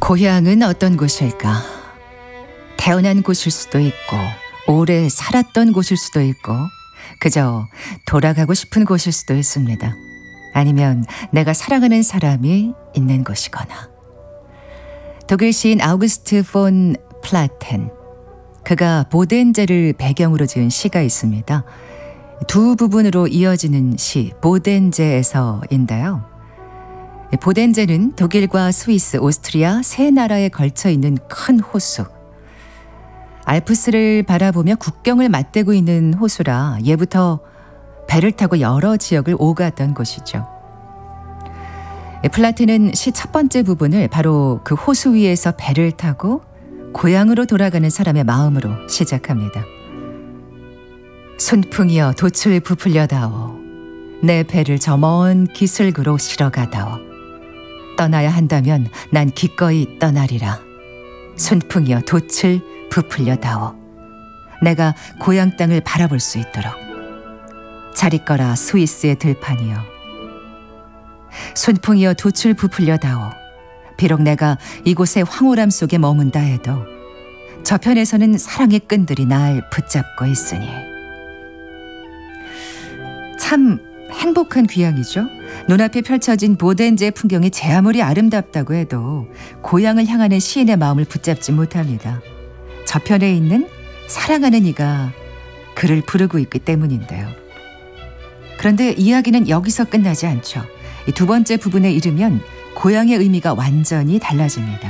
고향은 어떤 곳일까? 태어난 곳일 수도 있고 오래 살았던 곳일 수도 있고 그저 돌아가고 싶은 곳일 수도 있습니다. 아니면 내가 사랑하는 사람이 있는 곳이거나. 독일 시인 아우구스트 폰 플라텐, 그가 보덴제를 배경으로 지은 시가 있습니다. 두 부분으로 이어지는 시 보덴제에서인데요. 보덴제는 독일과 스위스, 오스트리아 세 나라에 걸쳐 있는 큰 호수. 알프스를 바라보며 국경을 맞대고 있는 호수라 예부터 배를 타고 여러 지역을 오갔던 곳이죠. 플라텐은 시 첫 번째 부분을 바로 그 호수 위에서 배를 타고 고향으로 돌아가는 사람의 마음으로 시작합니다. 순풍이여 돛을 부풀려다오. 내 배를 저 먼 기슭으로 실어가다오. 떠나야 한다면 난 기꺼이 떠나리라. 순풍이여 돛을 부풀려다오. 내가 고향 땅을 바라볼 수 있도록. 잘 있거라 스위스의 들판이여. 순풍이여 돛을 부풀려다오. 비록 내가 이곳의 황홀함 속에 머문다 해도 저편에서는 사랑의 끈들이 날 붙잡고 있으니. 참 행복한 귀향이죠. 눈앞에 펼쳐진 보덴제 풍경이 제 아무리 아름답다고 해도 고향을 향하는 시인의 마음을 붙잡지 못합니다. 저편에 있는 사랑하는 이가 그를 부르고 있기 때문인데요. 그런데 이야기는 여기서 끝나지 않죠. 이 두 번째 부분에 이르면 고향의 의미가 완전히 달라집니다.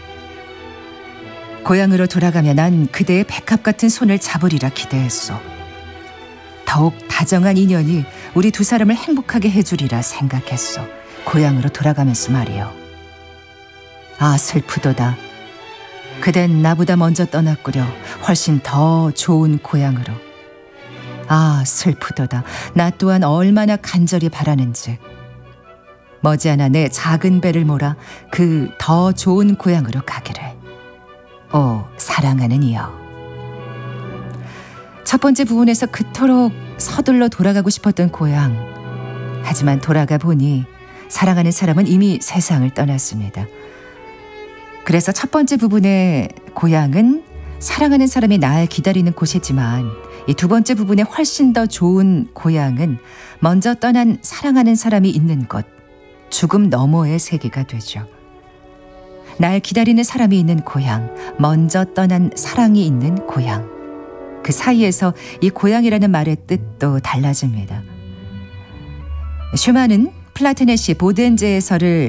고향으로 돌아가며 난 그대의 백합 같은 손을 잡으리라 기대했소. 더욱 다정한 인연이 우리 두 사람을 행복하게 해주리라 생각했소. 고향으로 돌아가면서 말이요. 아 슬프도다. 그댄 나보다 먼저 떠났구려. 훨씬 더 좋은 고향으로. 아 슬프도다. 나 또한 얼마나 간절히 바라는지. 머지않아 내 작은 배를 몰아 그 더 좋은 고향으로 가기를. 오 사랑하는 이여. 첫 번째 부분에서 그토록 서둘러 돌아가고 싶었던 고향. 하지만 돌아가 보니 사랑하는 사람은 이미 세상을 떠났습니다. 그래서 첫 번째 부분의 고향은 사랑하는 사람이 날 기다리는 곳이지만 이 두 번째 부분의 훨씬 더 좋은 고향은 먼저 떠난 사랑하는 사람이 있는 곳, 죽음 너머의 세계가 되죠. 날 기다리는 사람이 있는 고향, 먼저 떠난 사랑이 있는 고향. 그 사이에서 이 고향이라는 말의 뜻도 달라집니다. 슈만은 플라텐의 시 보덴제에서를